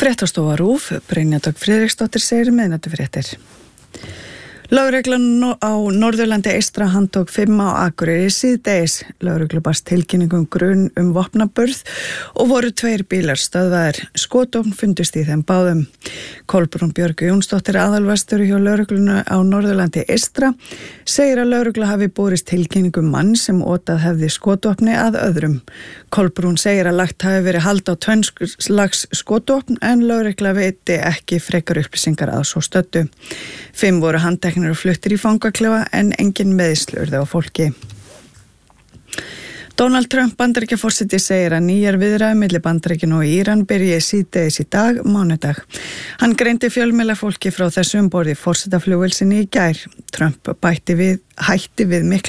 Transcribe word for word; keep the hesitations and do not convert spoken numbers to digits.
Fréttastofa RÚV, Brynja Dögg Friðriksdóttir segir miðnætturfréttir. Lögreglan á Norðurlandi eystra handtók fimm á Akureyri síðdegis. Lögreglu barst tilkynningum grun um vopnaburð og voru tveir bílar stöðvaðir. Skotvopn fundust í þeim báðum. Kolbrún Björg Jónsdóttir aðalvesturi hjá lögreglunu á Norðurlandi eystra segir að lögregla hafi borist tilkynningum mann sem ótað hefði skotvopni að öðrum. Kolbrún segir að lagt hafi verið hald á tvennslags skotvopn en lögregla veiti ekki frekar upplýsingar að svo stöddu. Fimm voru handteknir og fluttir í fangaklefa en engin meiðsl urðu á fólki. Donald Trump Bandaríkjaforseti segir að nýjar viðræður milli Bandaríkjanna og Íran byrji síðdegis í dag, mánudag. Hann greindi fjölmiðlafólki frá þessu um borð í forsetaflugvélsinni í gær. Trump bætti við, hætti við mikla